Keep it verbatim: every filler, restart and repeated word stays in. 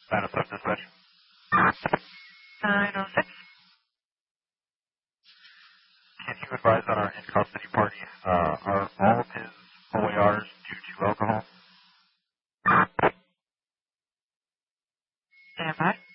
nine oh seven dispatch. nine oh six. Can you advise on our in-custody party? Uh, are all of his O A Rs due to alcohol? Stand by.